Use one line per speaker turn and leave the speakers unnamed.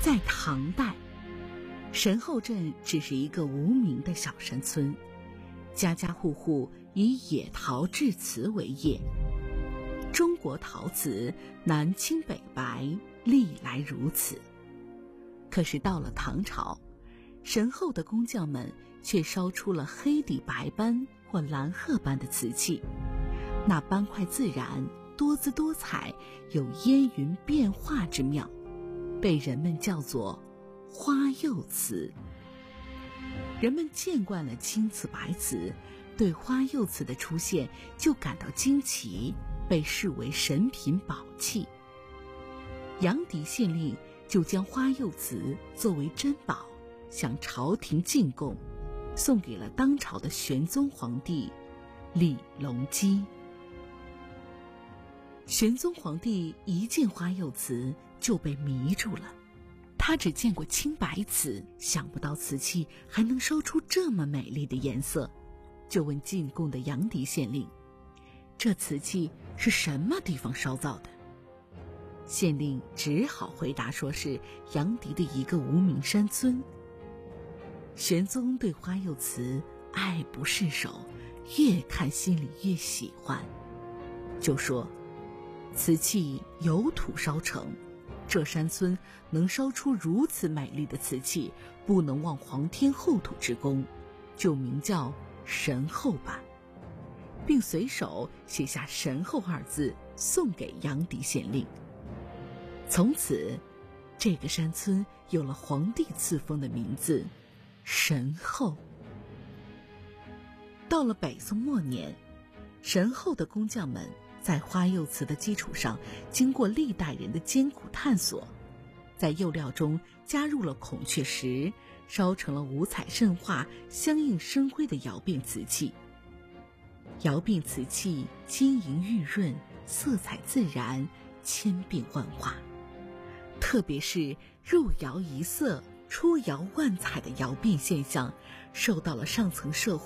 在唐代，神后镇只是一个无名的小山村，家家户户以野陶制瓷为业。中国陶瓷南青北白，历来如此。可是到了唐朝，神后的工匠们却烧出了黑底白斑或蓝褐斑的瓷器，那斑块自然，多姿多彩，有烟云变化之妙，被人们叫做花釉瓷。人们见惯了青瓷白瓷，对花釉瓷的出现就感到惊奇，被视为神品宝器。杨迪县令就将花釉瓷作为珍宝向朝廷进贡，送给了当朝的玄宗皇帝李隆基。玄宗皇帝一见花釉瓷就被迷住了，他只见过青白瓷，想不到瓷器还能烧出这么美丽的颜色，就问进贡的杨迪县令，这瓷器是什么地方烧造的？县令只好回答说是杨迪的一个无名山村。玄宗对花釉瓷爱不释手，越看心里越喜欢，就说瓷器有土烧成，这山村能烧出如此美丽的瓷器，不能忘皇天厚土之功，就名叫神后吧，并随手写下神后二字送给杨迪县令。从此这个山村有了皇帝赐封的名字神后。到了北宋末年，神后的工匠们在花釉瓷的基础上，经过历代人的艰苦探索，在釉料中加入了孔雀石，烧成了五彩渗化、相映生辉的窑变瓷器。窑变瓷器晶莹玉润，色彩自然，千变万化。特别是入窑一色，出窑万彩的窑变现象，受到了上层社会